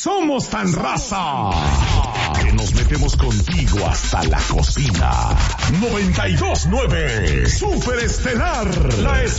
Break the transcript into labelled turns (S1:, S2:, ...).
S1: Somos tan raza que nos metemos contigo hasta la cocina. 92.9 Superestelar, la